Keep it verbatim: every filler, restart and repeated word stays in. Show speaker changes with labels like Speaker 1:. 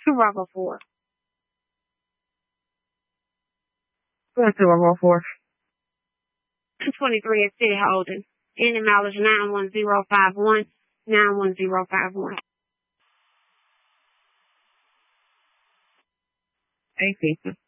Speaker 1: Two Bravo four.
Speaker 2: Go ahead, two Bravo four.
Speaker 1: two twenty-three at City Holden. In and mileage nine one zero five one, nine one zero five one.
Speaker 2: Eight pieces.